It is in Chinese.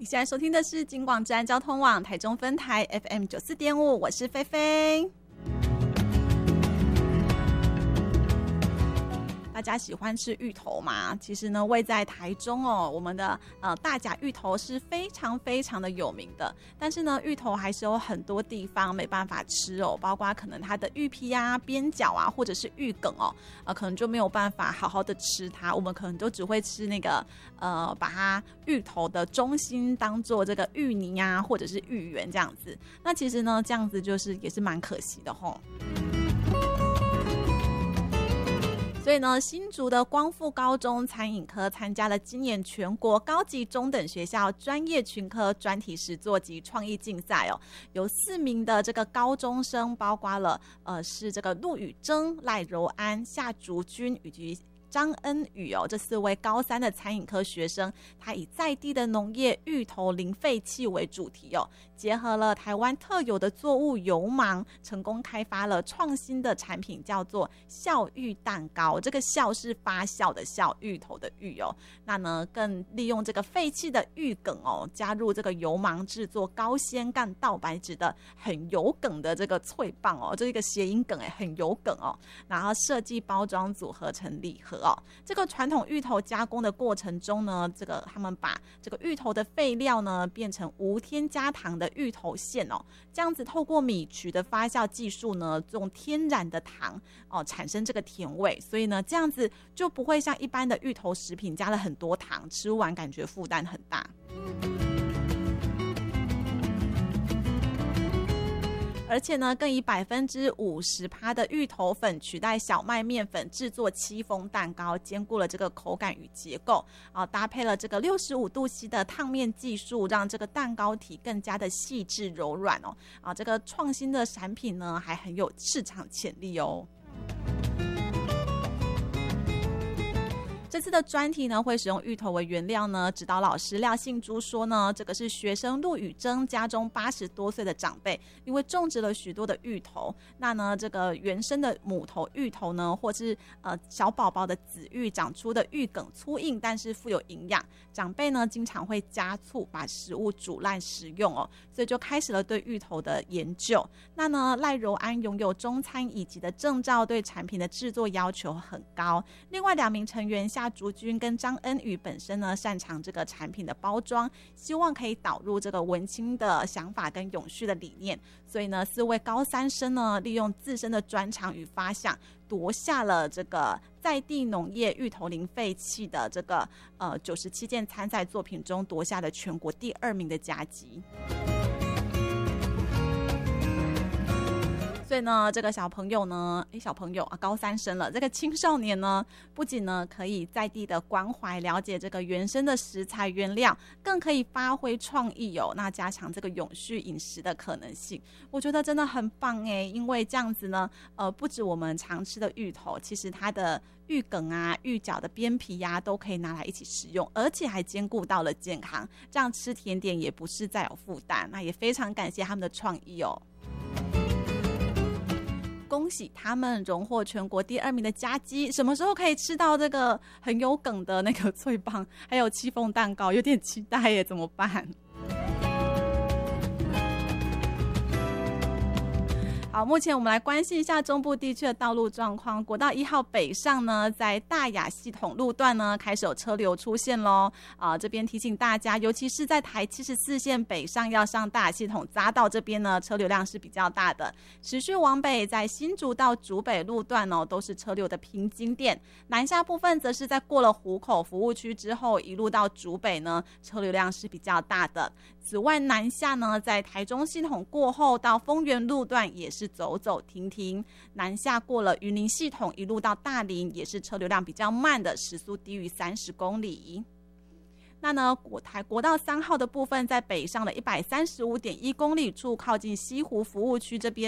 现在收听的是金广治安交通网台中分台 FM 94.5，我是菲菲。大家喜欢吃芋头吗？其实呢，位在台中哦，我们的大甲芋头是非常非常的有名的。但是呢，芋头还是有很多地方没办法吃哦，包括可能它的芋皮啊、边角啊，或者是芋梗哦，可能就没有办法好好的吃它。我们可能都只会吃那个把它芋头的中心当做这个芋泥啊，或者是芋圆这样子。那其实呢，这样子就是也是蛮可惜的吼。所以呢，新竹的光复高中餐饮科参加了今年全国高级中等学校专业群科专题实作及创意竞赛哦，有4名的这个高中生，包括了是这个陆宇征、赖柔安、夏竹君以及张恩宇哦，这4位高3的餐饮科学生，他以在地的农业芋头零废弃为主题哦，结合了台湾特有的作物油芒，成功开发了创新的产品，叫做酵芋蛋糕。这个酵是发酵的酵，芋头的芋哦。那呢，更利用这个废弃的芋梗哦，加入这个油芒制作高纤干蛋白质的很有梗的这个脆棒哦，这是一个谐音梗哎，很有梗哦。然后设计包装组合成礼盒。这个传统芋头加工的过程中呢，他们把这个芋头的废料呢变成无添加糖的芋头馅哦，这样子透过米曲的发酵技术呢，用天然的糖哦产生这个甜味，所以呢这样子就不会像一般的芋头食品加了很多糖，吃完感觉负担很大。而且呢，更以50%的芋头粉取代小麦面粉制作戚风蛋糕，兼顾了这个口感与结构啊，搭配了这个65度C的烫面技术，让这个蛋糕体更加的细致柔软哦。啊，这个创新的产品呢，还很有市场潜力哦。这次的专题呢，会使用芋头为原料呢。指导老师廖信珠说呢，这个是学生陆宇征家中80多岁的长辈，因为种植了许多的芋头，那呢，这个原生的母头芋头呢，或是小宝宝的子芋长出的芋梗粗硬，但是富有营养。长辈呢，经常会加醋把食物煮烂食用哦，所以就开始了对芋头的研究。那呢，赖柔安拥有中餐乙级的证照，对产品的制作要求很高。另外2名成员夏竹君跟张恩宇本身呢，擅长这个产品的包装，希望可以导入这个文青的想法跟永续的理念。所以呢，4位高3生呢，利用自身的专长与发想，夺下了这个在地农业芋头零废弃的这个97件参赛作品中，夺下了全国第2名的佳绩。所以呢，这个小朋友呢，小朋友啊，高3生了。这个青少年呢，不仅呢可以在地的关怀，了解这个原生的食材原料，更可以发挥创意哦，那加强这个永续饮食的可能性。我觉得真的很棒哎，因为这样子呢，不止我们常吃的芋头，其实它的芋梗啊、芋角的边皮啊，都可以拿来一起食用，而且还兼顾到了健康，这样吃甜点也不是再有负担。那也非常感谢他们的创意哦。恭喜他们荣获全国第2名的佳绩。什么时候可以吃到这个很有梗的那个脆棒，还有戚风蛋糕？有点期待耶，怎么办？好，目前我们来关心一下中部地区的道路状况。国道1号北上呢，在大雅系统路段呢，开始有车流出现咯。这边提醒大家，尤其是在台74线北上要上大雅系统匝道这边呢，车流量是比较大的。持续往北，在新竹到竹北路段哦，都是车流的瓶颈点。南下部分则是在过了湖口服务区之后，一路到竹北呢，车流量是比较大的。此外，南下呢，在台中系统过后到丰原路段也是走走停停，南下过了云林系统一路到大林也是车流量比较慢的，时速低于30公里。那呢，国道3号的部分在北上的135.1公里处，靠近西湖服务区这边